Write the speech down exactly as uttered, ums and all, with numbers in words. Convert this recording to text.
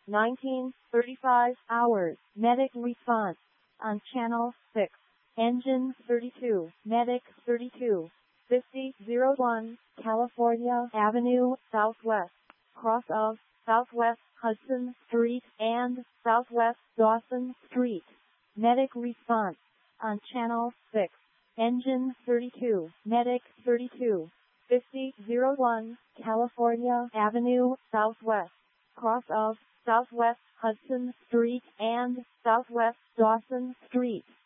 nineteen thirty-five hours. Medic response on channel six. Engine thirty-two. Medic thirty-two. fifty oh one, California Avenue, Southwest. Cross of Southwest Hudson Street and Southwest Dawson Street. Medic response on channel six. Engine thirty-two. Medic thirty-two. fifty oh one, California Avenue, Southwest. Cross of Southwest Hudson Street and Southwest Dawson Street.